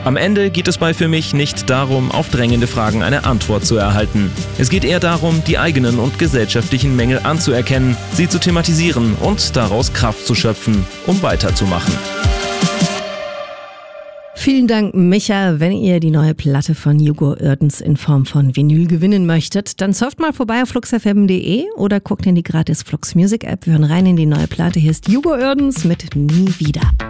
Am Ende geht es bei Für mich nicht darum, auf drängende Fragen eine Antwort zu erhalten. Es geht eher darum, die eigenen und gesellschaftlichen Mängel anzuerkennen, sie zu thematisieren und daraus Kraft zu schöpfen, um weiterzumachen. Vielen Dank, Micha. Wenn ihr die neue Platte von Hugo Oerdens in Form von Vinyl gewinnen möchtet, dann surft mal vorbei auf fluxfm.de oder guckt in die gratis Flux Music App. Wir hören rein in die neue Platte. Hier ist Hugo Oerdens mit Nie wieder.